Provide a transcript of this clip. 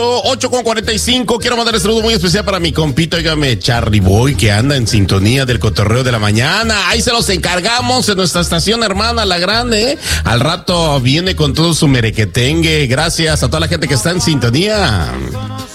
8:45, quiero mandar un saludo muy especial para mi compito, óigame, Charlie Boy, que anda en sintonía del cotorreo de la mañana. Ahí se los encargamos en nuestra estación hermana, La Grande, ¿eh? Al rato viene con todo su merequetengue. Gracias a toda la gente que está en sintonía.